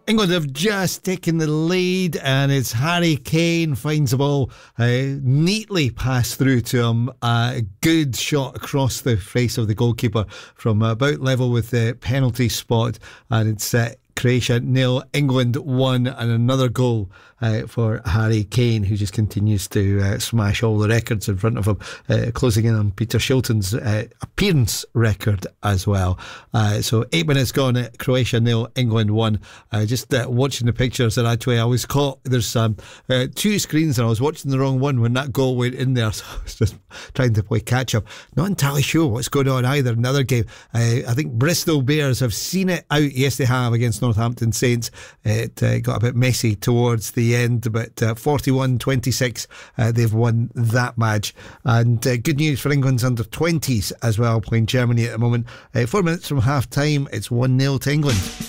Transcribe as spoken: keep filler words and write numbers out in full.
England have just taken the lead, and it's Harry Kane finds the ball uh, neatly passed through to him. Uh, a good shot across the face of the goalkeeper from about level with the penalty spot, and it's uh, Croatia nil, England one, and another goal uh, for Harry Kane, who just continues to uh, smash all the records in front of him, uh, closing in on Peter Shilton's uh, appearance record as well. Uh, so eight minutes gone, uh, Croatia nil, England one. Uh, just uh, watching the pictures, and actually I was caught, there's um, uh, two screens and I was watching the wrong one when that goal went in there, so I was just trying to play catch up. Not entirely sure what's going on either in the other game. uh, I think Bristol Bears have seen it out. Yes, they have, against Northampton Saints. It uh, got a bit messy towards the end, but uh, forty-one twenty-six, uh, they've won that match. And uh, good news for England's under twenties as well, playing Germany at the moment. Uh, four minutes from half time, it's one nil to England.